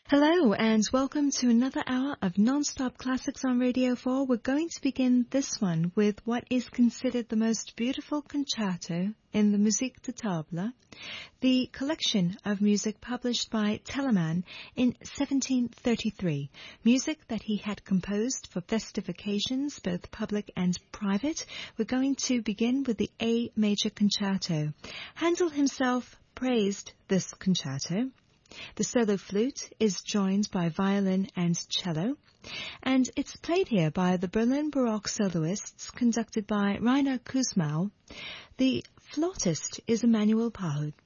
Hello and welcome to another hour of non-stop classics on Radio 4. We're going to begin this one with what is considered the most beautiful concerto in the Musique de Table, the collection of music published by Telemann in 1733, music that he had composed for festive occasions, both public and private. We're going to begin with the A major concerto. Handel himself praised this concerto. The solo flute is joined by violin and cello, and it's played here by the Berlin Baroque soloists conducted by Rainer Kussmaul. The flautist is Emanuel Pahud.